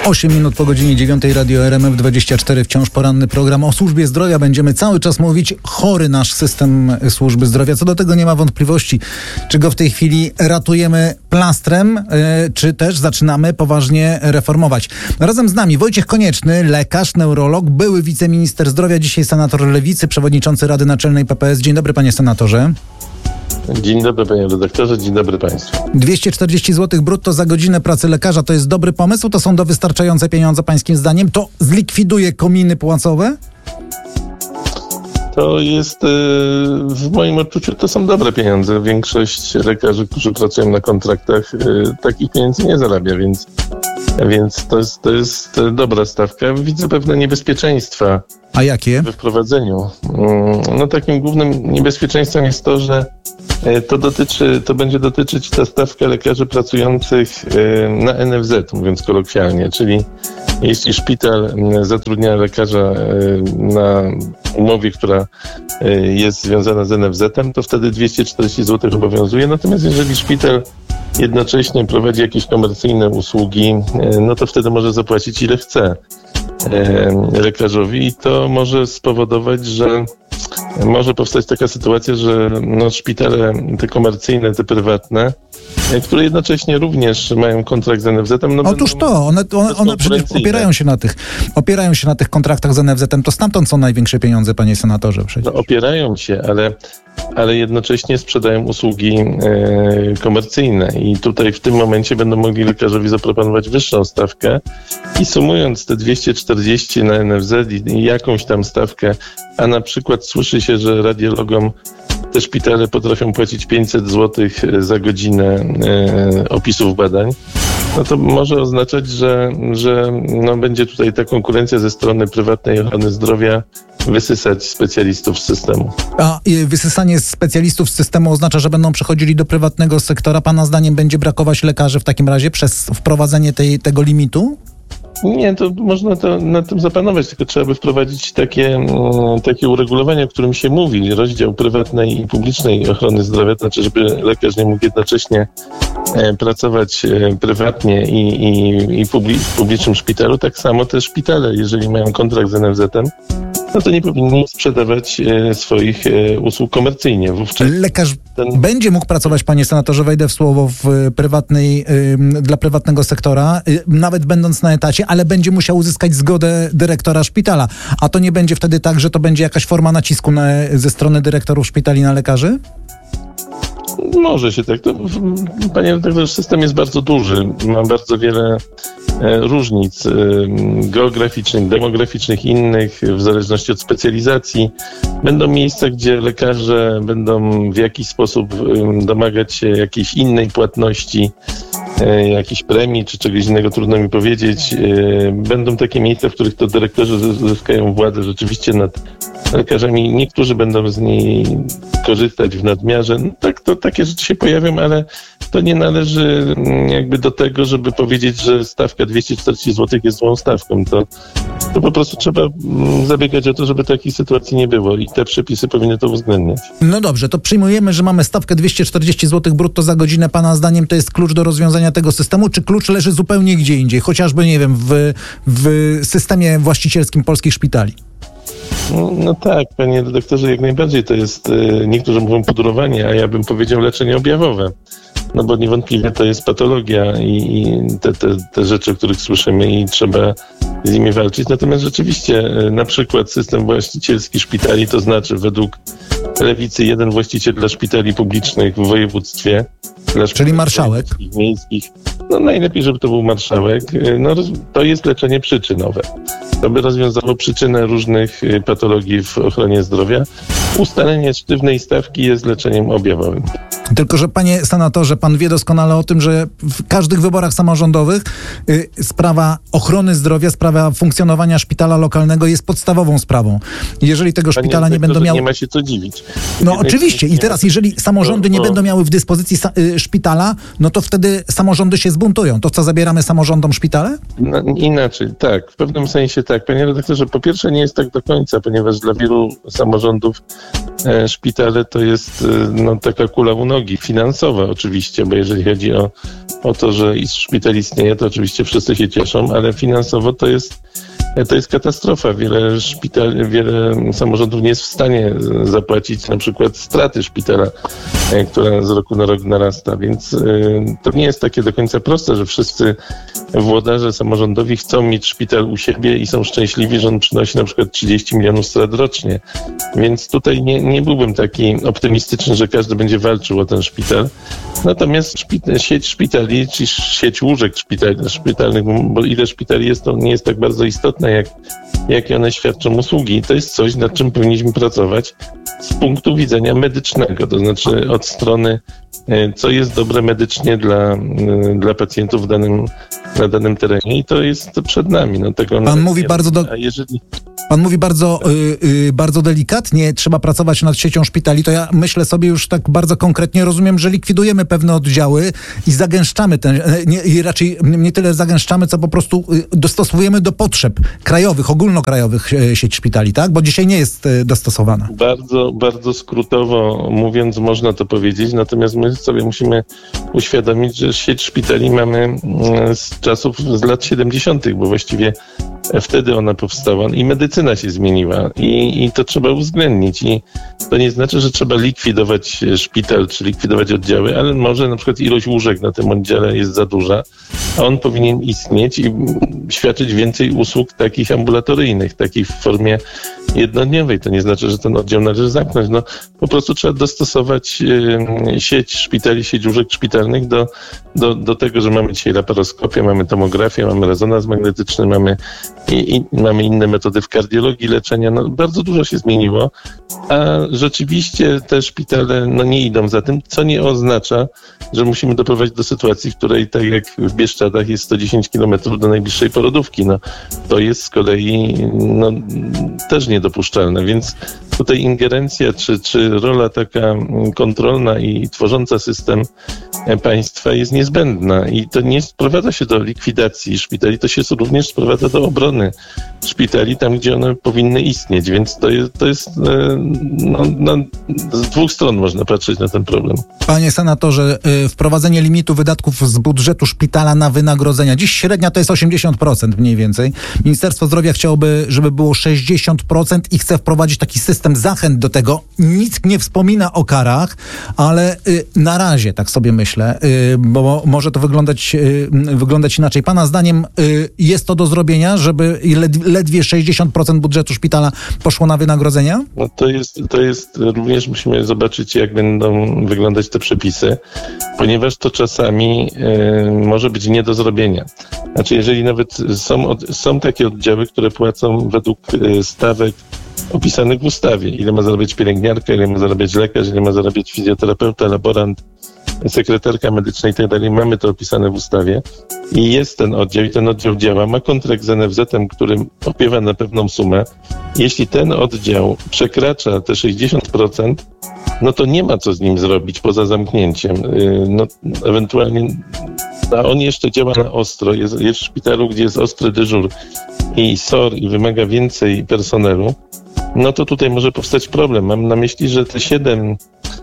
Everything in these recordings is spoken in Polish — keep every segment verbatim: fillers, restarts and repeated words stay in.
osiem minut po godzinie dziewiątej, Radio R M F dwadzieścia cztery, wciąż poranny program o służbie zdrowia. Będziemy cały czas mówić, chory nasz system służby zdrowia. Co do tego nie ma wątpliwości, czy go w tej chwili ratujemy plastrem, yy, czy też zaczynamy poważnie reformować. Razem z nami Wojciech Konieczny, lekarz, neurolog, były wiceminister zdrowia, dzisiaj senator Lewicy, przewodniczący Rady Naczelnej P P S. Dzień dobry, panie senatorze. Dzień dobry, panie redaktorze, dzień dobry państwu. dwieście czterdzieści złotych brutto za godzinę pracy lekarza to jest dobry pomysł? To są wystarczające pieniądze pańskim zdaniem? To zlikwiduje kominy płacowe? To jest, w moim odczuciu, to są dobre pieniądze. Większość lekarzy, którzy pracują na kontraktach, takich pieniędzy nie zarabia, więc, więc to jest, to jest dobra stawka. Widzę pewne niebezpieczeństwa. A jakie? We wprowadzeniu. No takim głównym niebezpieczeństwem jest to, że to dotyczy, to będzie dotyczyć ta stawka lekarzy pracujących na N F Z, mówiąc kolokwialnie, czyli jeśli szpital zatrudnia lekarza na umowie, która jest związana z N F Z-em, to wtedy dwieście czterdzieści złotych obowiązuje. Natomiast jeżeli szpital jednocześnie prowadzi jakieś komercyjne usługi, no to wtedy może zapłacić ile chce lekarzowi i to może spowodować, że może powstać taka sytuacja, że no, szpitale, te komercyjne, te prywatne, które jednocześnie również mają kontrakt z N F Z-em. No Otóż to, one, one, one przecież opierają się na tych, opierają się na tych kontraktach z N F Z-em, to stamtąd są największe pieniądze, panie senatorze. Przecież. No, opierają się, ale, ale jednocześnie sprzedają usługi e, komercyjne i tutaj w tym momencie będą mogli lekarzowi zaproponować wyższą stawkę i sumując te dwieście czterdzieści na N F Z i, i jakąś tam stawkę, a na przykład słyszy się, że radiologom te szpitale potrafią płacić pięćset złotych za godzinę e, opisów badań, no to może oznaczać, że, że no będzie tutaj ta konkurencja ze strony prywatnej ochrony zdrowia wysysać specjalistów z systemu. A wysysanie specjalistów z systemu oznacza, że będą przechodzili do prywatnego sektora. Pana zdaniem będzie brakować lekarzy w takim razie przez wprowadzenie tej, tego limitu? Nie, to można to, nad tym zapanować, tylko trzeba by wprowadzić takie, takie uregulowanie, o którym się mówi, rozdział prywatnej i publicznej ochrony zdrowia, to znaczy, żeby lekarz nie mógł jednocześnie pracować prywatnie i, i, i w publicznym szpitalu. Tak samo te szpitale, jeżeli mają kontrakt z N F Z-em, no to nie powinni sprzedawać e, swoich e, usług komercyjnie. Wówczas lekarz ten... będzie mógł pracować, panie senatorze, wejdę w słowo, w prywatnej, y, dla prywatnego sektora, y, nawet będąc na etacie, ale będzie musiał uzyskać zgodę dyrektora szpitala. A to nie będzie wtedy tak, że to będzie jakaś forma nacisku na, ze strony dyrektorów szpitali na lekarzy? Może się tak. To, panie redaktorze, system jest bardzo duży. Ma bardzo wiele e, różnic e, geograficznych, demograficznych, innych, w zależności od specjalizacji. Będą miejsca, gdzie lekarze będą w jakiś sposób e, domagać się jakiejś innej płatności, e, jakiejś premii czy czegoś innego, trudno mi powiedzieć. E, będą takie miejsca, w których to dyrektorzy zyskają władzę rzeczywiście nad lekarzami. Niektórzy będą z niej korzystać w nadmiarze. No tak, to takie rzeczy się pojawią, ale to nie należy jakby do tego, żeby powiedzieć, że stawka dwieście czterdzieści złotych jest złą stawką. To, to po prostu trzeba zabiegać o to, żeby takich sytuacji nie było i te przepisy powinny to uwzględniać. No dobrze, to przyjmujemy, że mamy stawkę dwieście czterdzieści złotych brutto za godzinę. Pana zdaniem to jest klucz do rozwiązania tego systemu, czy klucz leży zupełnie gdzie indziej? Chociażby, nie wiem, w, w systemie właścicielskim polskich szpitali. No, no tak, panie redaktorze, jak najbardziej to jest, y, niektórzy mówią pudrowanie, a ja bym powiedział leczenie objawowe. No bo niewątpliwie to jest patologia i, i te, te, te rzeczy, o których słyszymy i trzeba z nimi walczyć. Natomiast rzeczywiście y, na przykład system właścicielski szpitali, to znaczy według Lewicy jeden właściciel dla szpitali publicznych w województwie. Dla Czyli marszałek? Miejskich. No najlepiej, żeby to był marszałek. No to jest leczenie przyczynowe. To by rozwiązało przyczynę różnych patologii w ochronie zdrowia. Ustalenie sztywnej stawki jest leczeniem objawowym. Tylko że panie senatorze, pan wie doskonale o tym, że w każdych wyborach samorządowych y, sprawa ochrony zdrowia, sprawa funkcjonowania szpitala lokalnego jest podstawową sprawą. Jeżeli tego Panie szpitala nie będą miały... Nie ma się co dziwić. No oczywiście i teraz jeżeli samorządy nie to, to... będą miały w dyspozycji sa- y, szpitala, no to wtedy samorządy się zbuntują. To co, zabieramy samorządom szpitale? No, inaczej, tak. W pewnym sensie tak. Panie redaktorze, po pierwsze nie jest tak do końca, ponieważ dla wielu samorządów e, szpitale to jest e, no, taka kula u nogi, finansowa oczywiście, bo jeżeli chodzi o, o to, że szpital istnieje, to oczywiście wszyscy się cieszą, ale finansowo to jest To jest katastrofa. Wiele szpitali, wiele samorządów nie jest w stanie zapłacić na przykład straty szpitala, która z roku na rok narasta, więc to nie jest takie do końca proste, że wszyscy włodarze samorządowi chcą mieć szpital u siebie i są szczęśliwi, że on przynosi na przykład trzydzieści milionów strat rocznie. Więc tutaj nie, nie byłbym taki optymistyczny, że każdy będzie walczył o ten szpital. Natomiast szpit- sieć szpitali, czy sieć łóżek szpitali, szpitalnych, bo ile szpitali jest, to nie jest tak bardzo istotne, jak, jakie one świadczą usługi. To jest coś, nad czym powinniśmy pracować z punktu widzenia medycznego, to znaczy od strony, co jest dobre medycznie dla, dla pacjentów w danym, na danym terenie i to jest przed nami. No, tego Pan mówi bardzo do... A jeżeli... Pan mówi bardzo, y, y, bardzo delikatnie, trzeba pracować nad siecią szpitali, to ja myślę sobie już tak bardzo konkretnie, rozumiem, że likwidujemy pewne oddziały i zagęszczamy ten, nie, i raczej nie tyle zagęszczamy, co po prostu dostosowujemy do potrzeb krajowych, ogólnokrajowych sieć szpitali, tak? Bo dzisiaj nie jest dostosowana. Bardzo, bardzo skrótowo mówiąc można to powiedzieć, natomiast my sobie musimy uświadomić, że sieć szpitali mamy z czasów, z lat siedemdziesiątych, bo właściwie wtedy ona powstała i medycyna się zmieniła i, i to trzeba uwzględnić i to nie znaczy, że trzeba likwidować szpital czy likwidować oddziały, ale może na przykład ilość łóżek na tym oddziale jest za duża, a on powinien istnieć i świadczyć więcej usług takich ambulatoryjnych, takich w formie jednodniowej. To nie znaczy, że ten oddział należy zamknąć. No, po prostu trzeba dostosować y, sieć szpitali, sieć łóżek szpitalnych do, do, do tego, że mamy dzisiaj laparoskopię, mamy tomografię, mamy rezonans magnetyczny, mamy, i, i, mamy inne metody w kardiologii leczenia. No, bardzo dużo się zmieniło, a rzeczywiście te szpitale no, nie idą za tym, co nie oznacza, że musimy doprowadzić do sytuacji, w której tak jak w Bieszczadach jest sto dziesięć kilometrów do najbliższej porodówki. No, to jest z kolei no, też niedopuszczalne, więc tutaj ingerencja czy, czy rola taka kontrolna i tworząca system państwa jest niezbędna i to nie sprowadza się do likwidacji szpitali, to się również sprowadza do obrony szpitali tam, gdzie one powinny istnieć, więc to jest, to jest no, no, z dwóch stron można patrzeć na ten problem. Panie senatorze, wprowadzenie limitu wydatków z budżetu szpitala na wynagrodzenia. Dziś średnia to jest osiemdziesiąt procent mniej więcej. Ministerstwo Zdrowia chciałoby, żeby było sześćdziesiąt procent i chce wprowadzić taki system zachęt do tego. Nic nie wspomina o karach, ale y, na razie, tak sobie myślę, y, bo może to wyglądać, y, wyglądać inaczej. Pana zdaniem y, jest to do zrobienia, żeby led, ledwie sześćdziesiąt procent budżetu szpitala poszło na wynagrodzenia? No to jest, to jest również musimy zobaczyć, jak będą wyglądać te przepisy, ponieważ to czasami y, może być nie do zrobienia. Znaczy, jeżeli nawet są, od, są takie oddziały, które płacą według y, stawek opisanych w ustawie, ile ma zarabiać pielęgniarka, ile ma zarabiać lekarz, ile ma zarabiać fizjoterapeuta, laborant, sekretarka medyczna i tak dalej. Mamy to opisane w ustawie i jest ten oddział i ten oddział działa. Ma kontrakt z en ef zetem, który opiewa na pewną sumę. Jeśli ten oddział przekracza te sześćdziesiąt procent, no to nie ma co z nim zrobić poza zamknięciem. No, ewentualnie a on jeszcze działa na ostro. Jest, jest w szpitalu, gdzie jest ostry dyżur i S O R i wymaga więcej personelu, no to tutaj może powstać problem. Mam na myśli, że te siedem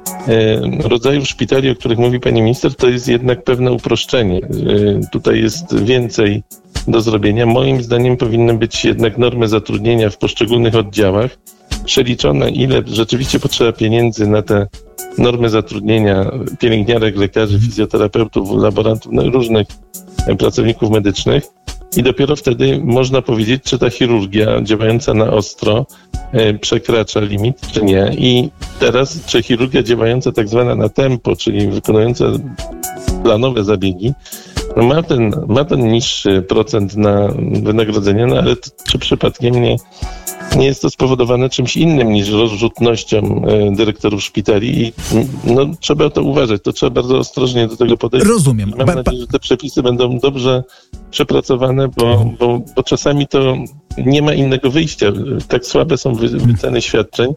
e, rodzajów szpitali, o których mówi pani minister, to jest jednak pewne uproszczenie. E, tutaj jest więcej do zrobienia. Moim zdaniem powinny być jednak normy zatrudnienia w poszczególnych oddziałach, przeliczone ile rzeczywiście potrzeba pieniędzy na te normy zatrudnienia pielęgniarek, lekarzy, fizjoterapeutów, laborantów, no, różnych pracowników medycznych. I dopiero wtedy można powiedzieć, czy ta chirurgia działająca na ostro e, przekracza limit, czy nie. I teraz, czy chirurgia działająca tak zwana na tempo, czyli wykonująca planowe zabiegi, no ma ten, ma ten niższy procent na wynagrodzenie, no ale to, czy przypadkiem nie, nie jest to spowodowane czymś innym niż rozrzutnością e, dyrektorów szpitali i no, trzeba to uważać, to trzeba bardzo ostrożnie do tego podejść. Rozumiem. Mam nadzieję, że te przepisy będą dobrze przepracowane, bo, bo, bo czasami to nie ma innego wyjścia. Tak słabe są wy, wyceny świadczeń,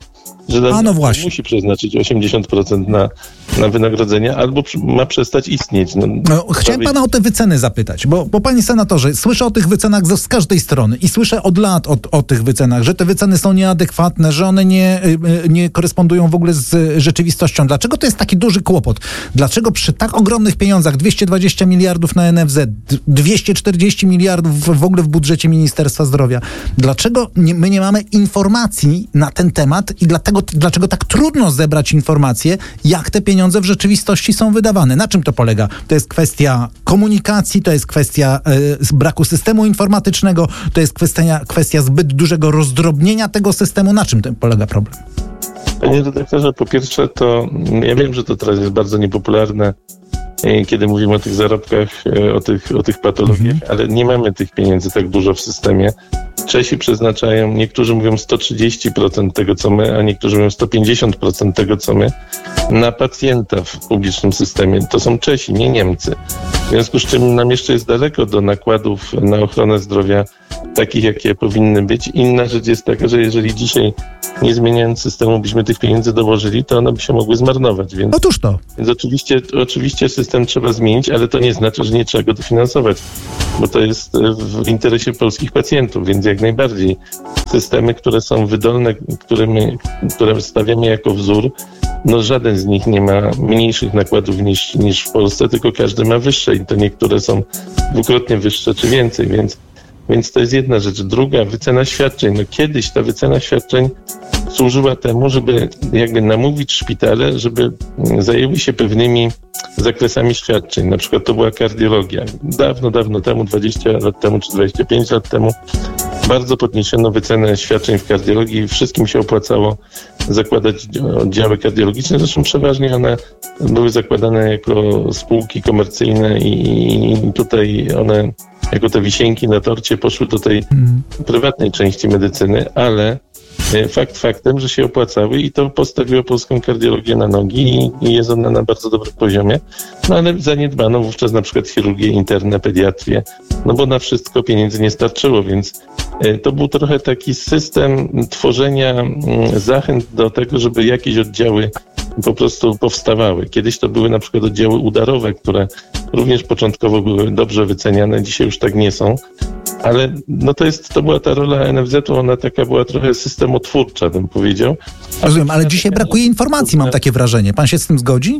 że A no właśnie. musi przeznaczyć osiemdziesiąt procent na, na wynagrodzenia, albo ma przestać istnieć. No, no, chciałem pana o te wyceny zapytać, bo, bo panie senatorze, słyszę o tych wycenach z, z każdej strony i słyszę od lat o, o tych wycenach, że te wyceny są nieadekwatne, że one nie, nie korespondują w ogóle z rzeczywistością. Dlaczego to jest taki duży kłopot? Dlaczego przy tak ogromnych pieniądzach, dwieście dwadzieścia miliardów na N F Z, dwieście czterdzieści miliardów w, w ogóle w budżecie Ministerstwa Zdrowia, dlaczego nie, my nie mamy informacji na ten temat i dlatego, dlaczego tak trudno zebrać informacje, jak te pieniądze w rzeczywistości są wydawane? Na czym to polega? To jest kwestia komunikacji, to jest kwestia y, braku systemu informatycznego, to jest kwestia, kwestia zbyt dużego rozdrobnienia tego systemu. Na czym ten polega problem? Panie redaktorze, po pierwsze to, ja wiem, że to teraz jest bardzo niepopularne, kiedy mówimy o tych zarobkach, o tych, o tych patologiach, mhm. ale nie mamy tych pieniędzy tak dużo w systemie. Czesi przeznaczają, niektórzy mówią sto trzydzieści procent tego, co my, a niektórzy mówią sto pięćdziesiąt procent tego, co my, na pacjenta w publicznym systemie. To są Czesi, nie Niemcy. W związku z czym nam jeszcze jest daleko do nakładów na ochronę zdrowia takich, jakie powinny być. Inna rzecz jest taka, że jeżeli dzisiaj, nie zmieniając systemu, byśmy tych pieniędzy dołożyli, to one by się mogły zmarnować. Więc, Otóż to. Więc oczywiście, oczywiście system trzeba zmienić, ale to nie znaczy, że nie trzeba go dofinansować, bo to jest w interesie polskich pacjentów, więc jak najbardziej systemy, które są wydolne, które my, które stawiamy jako wzór, no żaden z nich nie ma mniejszych nakładów niż, niż w Polsce, tylko każdy ma wyższe i to niektóre są dwukrotnie wyższe czy więcej, więc, więc to jest jedna rzecz. Druga, wycena świadczeń. No kiedyś ta wycena świadczeń służyła temu, żeby jakby namówić szpitale, żeby zajęły się pewnymi zakresami świadczeń. Na przykład to była kardiologia. Dawno, dawno temu, dwadzieścia lat temu czy dwadzieścia pięć lat temu bardzo podniesiono wycenę świadczeń w kardiologii. Wszystkim się opłacało zakładać oddziały kardiologiczne. Zresztą przeważnie one były zakładane jako spółki komercyjne i tutaj one jako te wisienki na torcie poszły do tej hmm. prywatnej części medycyny, ale fakt faktem, że się opłacały i to postawiło polską kardiologię na nogi i jest ona na bardzo dobrym poziomie. No ale zaniedbano wówczas na przykład chirurgię interne, pediatrię, no bo na wszystko pieniędzy nie starczyło, więc to był trochę taki system tworzenia zachęt do tego, żeby jakieś oddziały po prostu powstawały. Kiedyś to były na przykład oddziały udarowe, które również początkowo były dobrze wyceniane, dzisiaj już tak nie są. Ale no to jest, to była ta rola N F Z-u, ona taka była trochę systemotwórcza, bym powiedział. Rozumiem, ale dzisiaj brakuje informacji, mam takie wrażenie. Pan się z tym zgodzi?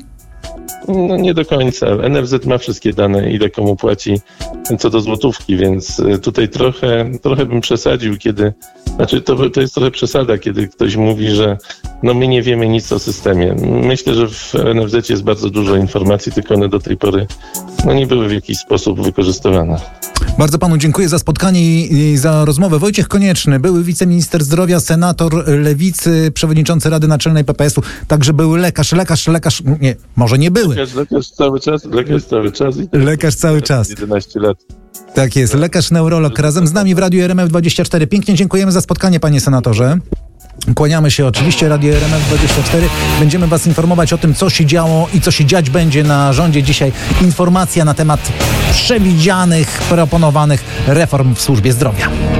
No nie do końca. N F Z ma wszystkie dane, ile komu płaci co do złotówki, więc tutaj trochę, trochę bym przesadził, kiedy, znaczy to, to jest trochę przesada, kiedy ktoś mówi, że no my nie wiemy nic o systemie. Myślę, że w N F Z jest bardzo dużo informacji, tylko one do tej pory no nie były w jakiś sposób wykorzystywane. Bardzo panu dziękuję za spotkanie i za rozmowę. Wojciech Konieczny, były wiceminister zdrowia, senator Lewicy, przewodniczący Rady Naczelnej P P S-u, także były lekarz, lekarz, lekarz, nie, może nie były. Lekarz, lekarz cały czas, lekarz cały czas. I lekarz cały czas. jedenaście lat. Tak jest, lekarz neurolog razem z nami w Radiu R M F dwadzieścia cztery. Pięknie dziękujemy za spotkanie, panie senatorze. Kłaniamy się oczywiście, Radio R M F dwadzieścia cztery. Będziemy was informować o tym, co się działo i co się dziać będzie na rządzie. Dzisiaj informacja na temat przewidzianych, proponowanych reform w służbie zdrowia.